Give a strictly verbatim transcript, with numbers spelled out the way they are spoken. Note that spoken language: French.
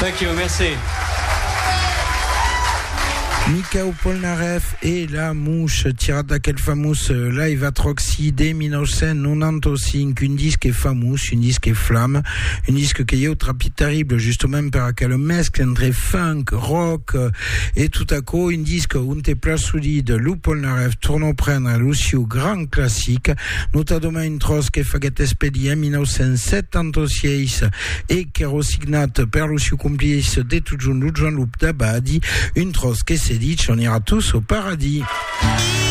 Thank you, merci. Michael Polnareff et la mouche tirata quel famous live at Roxy de millenovecentonovantacinque, un disque famous, un disque flamme, un disque qui est au trapi terrible justement per quel mescle entre funk, rock et tout à coup un disque un te place solide, Lou Polnareff tourne prendre Lucio grand classique, notamment une trosse che faget espedi en millenovecentosettantasei et che ero signat per Lucio complice de tout Jean-Luc Dabadi, une trosse che se dit on ira tous au paradis.